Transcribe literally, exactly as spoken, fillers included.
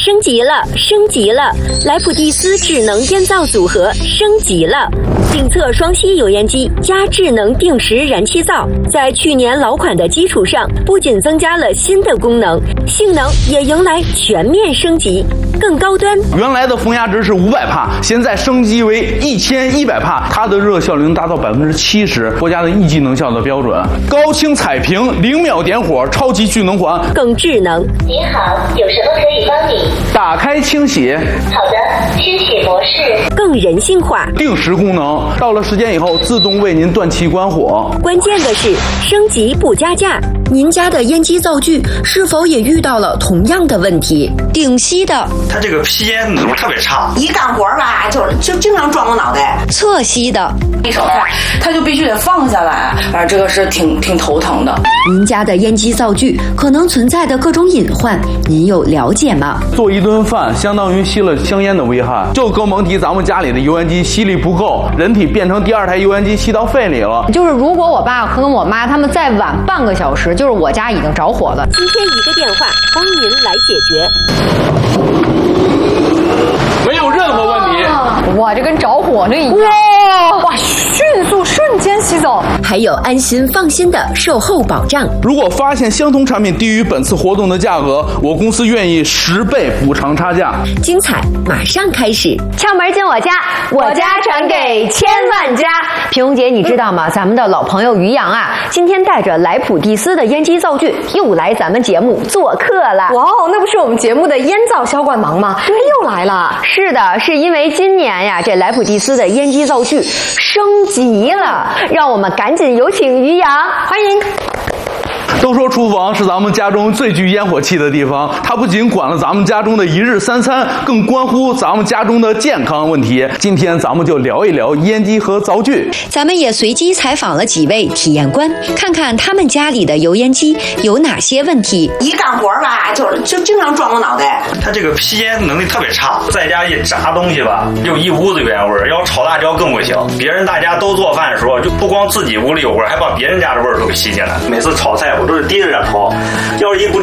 升级了，升级了！莱普蒂斯智能烟灶组合升级了，定测双吸油烟机加智能定时燃气灶，在去年老款的基础上，不仅增加了新的功能，性能也迎来全面升级，更高端。 原来的风压值是五百帕，现在升级为一千一百帕，它的热效率能达到百分之七十，国家的一级能效的标准。高清彩屏，零秒点火，超级聚能环， 更智能。 您好，有什么可以帮你？ 打开清洗。 好的，清洗模式。 更人性化， 定时功能，到了时间以后自动为您断气关火。 关键的是升级不加价。您家的烟机灶具是否也遇到了同样的问题？顶吸的， 它这个吸烟能力特别差， 一干活吧就就经常撞我脑袋。 侧吸的， 一手快，它就必须得放下来，啊，这个是挺挺头疼的。 您家的烟机灶具可能存在的各种隐患，您有了解吗？ 做一顿饭相当于吸了香烟的危害，就更甭提咱们家里的油烟机吸力不够，人体变成第二台油烟机吸到肺里了。 就是如果我爸和我妈他们再晚半个小时，就是我家已经着火了。 今天一个电话帮您来解决， 没有任何问题。 哇，这跟着火那一样。哇哇，迅速瞬间吸走， 还有安心放心的售后保障。 如果发现相同产品低于本次活动的价格，我公司愿意十倍补偿差价。 精彩马上开始， 窍门进我家，我家传给千万家。平蓉姐，你知道吗？咱们的老朋友于洋啊，今天带着莱普蒂斯的烟机灶具又来咱们节目做客了。 哇哦，那不是我们节目的烟灶销冠王吗？对，又来了。 是的，是因为今年呀，这莱普蒂斯的烟机灶具升级了，让我们赶紧有请于洋，欢迎。 都说厨房是咱们家中最具烟火气的地方，它不仅管了咱们家中的一日三餐，更关乎咱们家中的健康问题。今天咱们就聊一聊烟机和灶具。 咱们也随机采访了几位体验官，看看他们家里的油烟机有哪些问题。 一干活吧就就经常撞我脑袋。 它这个吸烟能力特别差，在家一炸东西吧，就一屋子烟味儿。要炒辣椒更不行，别人大家都做饭的时候，就不光自己屋里有味儿，还把别人家的味儿都给吸进来。每次炒菜我都是低着点炒，要是一不